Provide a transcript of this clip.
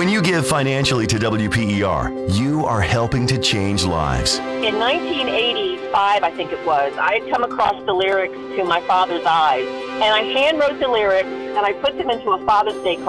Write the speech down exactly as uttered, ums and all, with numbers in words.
When you give financially to W P E R, you are helping to change lives. In nineteen eighty-five, I think it was, I had come across the lyrics to My Father's Eyes, and I hand wrote the lyrics, and I put them into a Father's Day card.